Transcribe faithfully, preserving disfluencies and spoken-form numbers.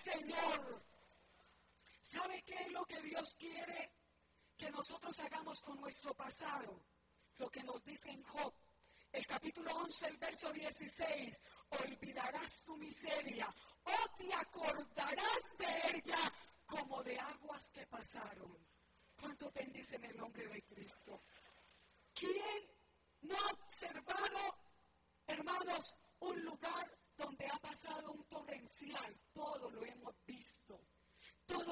Señor. ¿Sabe qué es lo que Dios quiere que nosotros hagamos con nuestro pasado? Lo que nos dice en Job, el capítulo once, el verso dieciséis. Olvidarás tu miseria o te acordarás de ella como de aguas que pasaron. ¿Cuánto bendicen el nombre de Cristo? ¿Quién no ha observado, hermanos, un lugar donde ha pasado un torrencial? Todo lo hemos visto.